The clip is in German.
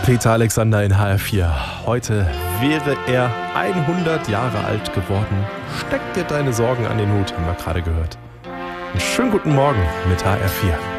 Peter Alexander in HR4. Heute wäre er 100 Jahre alt geworden. Steck dir deine Sorgen an den Hut, haben wir gerade gehört. Einen schönen guten Morgen mit HR4.